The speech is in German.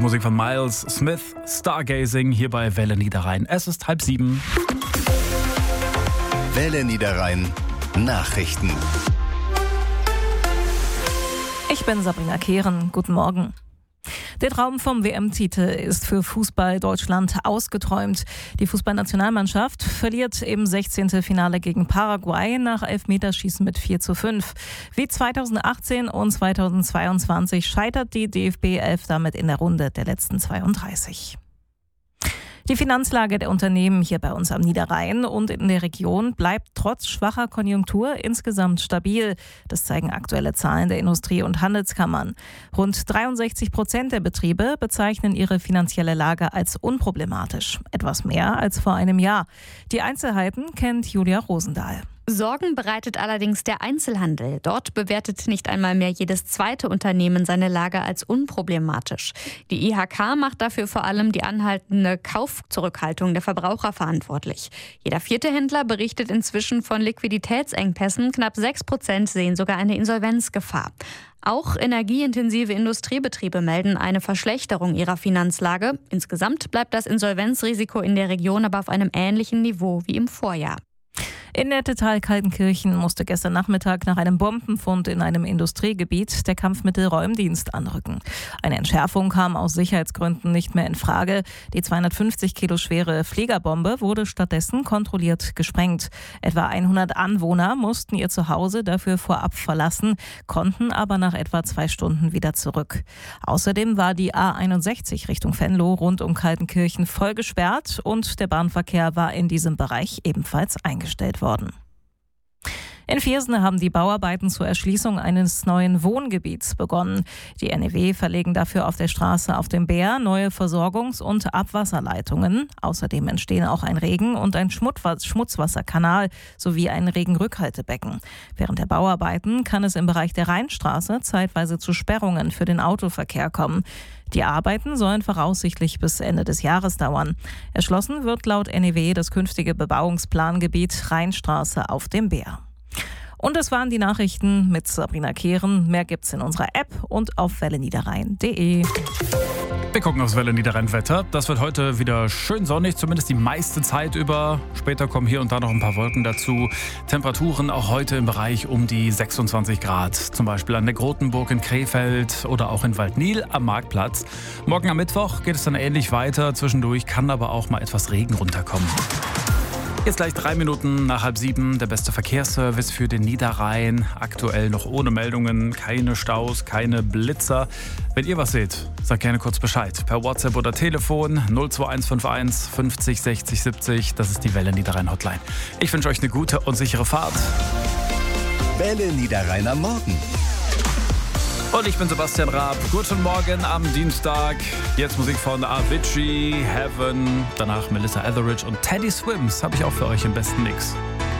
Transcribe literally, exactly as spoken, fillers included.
ist Musik von Miles Smith, Stargazing, hier bei Welle Niederrhein. Es ist halb sieben. Welle Niederrhein Nachrichten. Ich bin Sabrina Kehren. Guten Morgen. Der Traum vom W M-Titel ist für Fußball Deutschland ausgeträumt. Die Fußballnationalmannschaft verliert im sechzehnten Finale gegen Paraguay nach Elfmeterschießen mit vier zu fünf. Wie zweitausendachtzehn und zweitausendzweiundzwanzig scheitert die D F B elf damit in der Runde der letzten zweiunddreißig. Die Finanzlage der Unternehmen hier bei uns am Niederrhein und in der Region bleibt trotz schwacher Konjunktur insgesamt stabil. Das zeigen aktuelle Zahlen der Industrie- und Handelskammern. Rund dreiundsechzig Prozent der Betriebe bezeichnen ihre finanzielle Lage als unproblematisch. Etwas mehr als vor einem Jahr. Die Einzelheiten kennt Julia Rosendahl. Sorgen bereitet allerdings der Einzelhandel. Dort bewertet nicht einmal mehr jedes zweite Unternehmen seine Lage als unproblematisch. Die I H K macht dafür vor allem die anhaltende Kaufzurückhaltung der Verbraucher verantwortlich. Jeder vierte Händler berichtet inzwischen von Liquiditätsengpässen. Knapp sechs Prozent sehen sogar eine Insolvenzgefahr. Auch energieintensive Industriebetriebe melden eine Verschlechterung ihrer Finanzlage. Insgesamt bleibt das Insolvenzrisiko in der Region aber auf einem ähnlichen Niveau wie im Vorjahr. In Nettetal Kaltenkirchen musste gestern Nachmittag nach einem Bombenfund in einem Industriegebiet der Kampfmittelräumdienst anrücken. Eine Entschärfung kam aus Sicherheitsgründen nicht mehr in Frage. Die zweihundertfünfzig Kilo schwere Fliegerbombe wurde stattdessen kontrolliert gesprengt. Etwa hundert Anwohner mussten ihr Zuhause dafür vorab verlassen, konnten aber nach etwa zwei Stunden wieder zurück. Außerdem war die A einundsechzig Richtung Venlo rund um Kaltenkirchen voll gesperrt und der Bahnverkehr war in diesem Bereich ebenfalls eingestellt worden. In Viersen haben die Bauarbeiten zur Erschließung eines neuen Wohngebiets begonnen. Die N E W verlegen dafür auf der Straße auf dem Bär neue Versorgungs- und Abwasserleitungen. Außerdem entstehen auch ein Regen- und ein Schmutzwasserkanal sowie ein Regenrückhaltebecken. Während der Bauarbeiten kann es im Bereich der Rheinstraße zeitweise zu Sperrungen für den Autoverkehr kommen. Die Arbeiten sollen voraussichtlich bis Ende des Jahres dauern. Erschlossen wird laut N E W das künftige Bebauungsplangebiet Rheinstraße auf dem Bär. Und das waren die Nachrichten mit Sabrina Kehren. Mehr gibt's in unserer App und auf welle niederrhein punkt de. Wir gucken aufs Welle Niederrhein Wetter. Das wird heute wieder schön sonnig, zumindest die meiste Zeit über. Später kommen hier und da noch ein paar Wolken dazu. Temperaturen auch heute im Bereich um die sechsundzwanzig Grad. Zum Beispiel an der Grotenburg in Krefeld oder auch in Waldnil am Marktplatz. Morgen am Mittwoch geht es dann ähnlich weiter. Zwischendurch kann aber auch mal etwas Regen runterkommen. Jetzt gleich drei Minuten nach halb sieben, der beste Verkehrsservice für den Niederrhein. Aktuell noch ohne Meldungen, keine Staus, keine Blitzer. Wenn ihr was seht, sagt gerne kurz Bescheid. Per WhatsApp oder Telefon null zwei eins fünf eins fünfzig sechzig siebzig. Das ist die Welle Niederrhein Hotline. Ich wünsche euch eine gute und sichere Fahrt. Welle Niederrhein am Morgen. Und ich bin Sebastian Raab. Guten Morgen am Dienstag. Jetzt Musik von Avicii, Heaven. Danach Melissa Etheridge und Teddy Swims habe ich auch für euch im besten Mix.